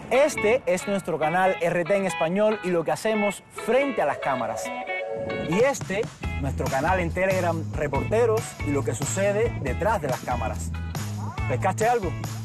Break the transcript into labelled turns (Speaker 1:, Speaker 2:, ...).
Speaker 1: Este es nuestro canal RT en español y lo que hacemos frente a las cámaras. Y este, nuestro canal en Telegram Reporteros y lo que sucede detrás de las cámaras. ¿Pescaste algo?